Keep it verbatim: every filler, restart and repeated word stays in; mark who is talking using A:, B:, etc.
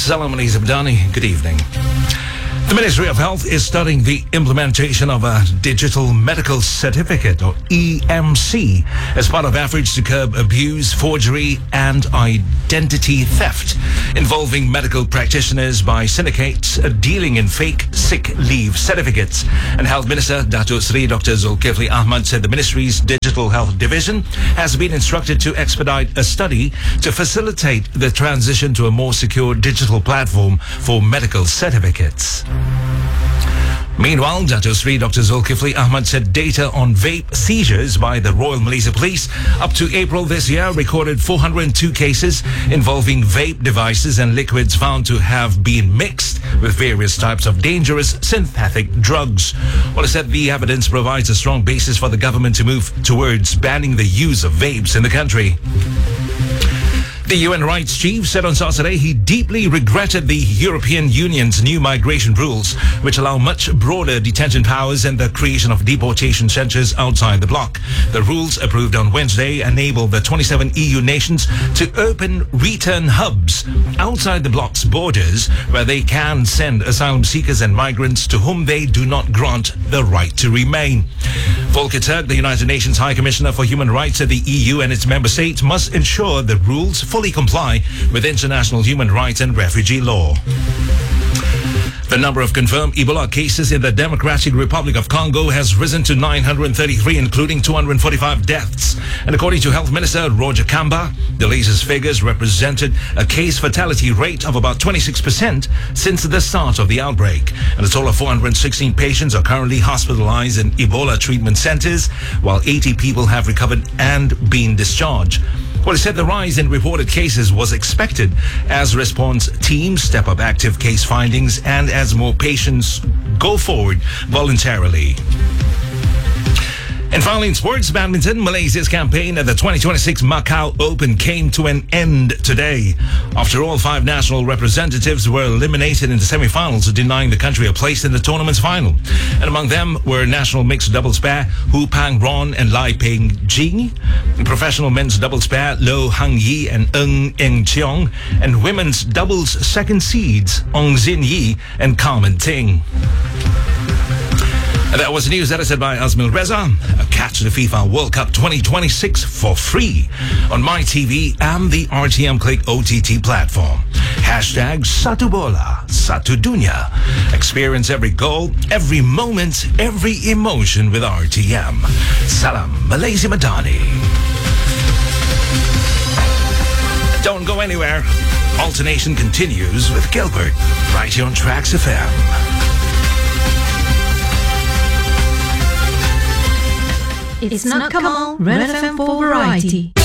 A: Salam Malaysia Madani. Good evening. The Ministry of Health is studying the implementation of a digital medical certificate, or E M C, as part of efforts to curb abuse, forgery, and identity theft involving medical practitioners by syndicates dealing in fake sick leave certificates. And Health Minister Dato Sri Doctor Zulkifli Ahmad said the Ministry's Digital Health Division has been instructed to expedite a study to facilitate the transition to a more secure digital platform for medical certificates. Meanwhile, Dato Sri Doctor Zulkifli Ahmad said data on vape seizures by the Royal Malaysia Police up to April this year recorded four hundred two cases involving vape devices and liquids found to have been mixed with various types of dangerous synthetic drugs. Well, he said the evidence provides a strong basis for the government to move towards banning the use of vapes in the country. The U N Rights Chief said on Saturday he deeply regretted the European Union's new migration rules, which allow much broader detention powers and the creation of deportation centres outside the bloc. The rules approved on Wednesday enable the twenty-seven E U nations to open return hubs outside the bloc's borders where they can send asylum seekers and migrants to whom they do not grant the right to remain. Volker Turk, the United Nations High Commissioner for Human Rights, said the E U and its member states must ensure the rules fully comply with international human rights and refugee law. The number of confirmed Ebola cases in the Democratic Republic of Congo has risen to nine hundred thirty-three, including two hundred forty-five deaths. And according to Health Minister Roger Kamba, the latest figures represented a case fatality rate of about twenty-six percent since the start of the outbreak. And a total of four hundred sixteen patients are currently hospitalized in Ebola treatment centers, while eighty people have recovered and been discharged. Well, he said the rise in reported cases was expected as response teams step up active case findings and as more patients go forward voluntarily. And finally, in sports badminton, Malaysia's campaign at the twenty twenty-six Macau Open came to an end today. After all, five national representatives were eliminated in the semi-finals, denying the country a place in the tournament's final. And among them were national mixed doubles pair Hu Pang Ron and Lai Peng Jing, professional men's doubles pair Lo Hang Yi and Ng Eng Cheong, and women's doubles second seeds Ong Zin Yi and Carmen Ting. And that was news edited by Azmil Reza. Catch the FIFA World Cup twenty twenty-six for free on MyTV and the R T M Click O T T platform. Hashtag Satu Bola, Satu Dunya. Experience every goal, every moment, every emotion with R T M. Salam Malaysia Madani. Don't go anywhere. Alternation continues with Gilbert, right here on Trax F M.
B: It's not Kamal, Red F M for variety.